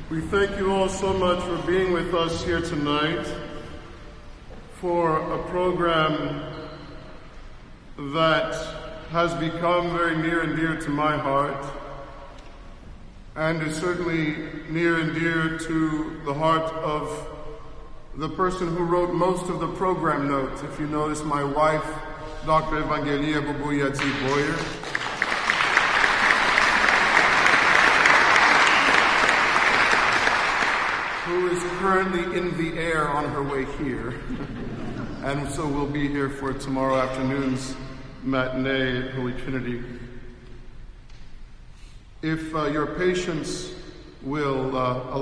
We thank you all so much for being with us here tonight for a program that has become very near and dear to my heart and is certainly near and dear to the heart of the person who wrote most of the program notes. If you notice, my wife, Dr. Evangelia Bubuyadzi Boyer, who is currently in the air on her way here, and so will be here for tomorrow afternoon's matinee at Holy Trinity. If your patience will